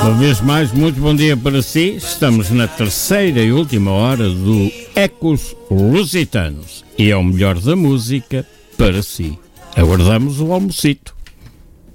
Uma vez mais, muito bom dia para si. Estamos na terceira e última hora do Ecos Lusitanos e é o melhor da música para si. Aguardamos o almocito.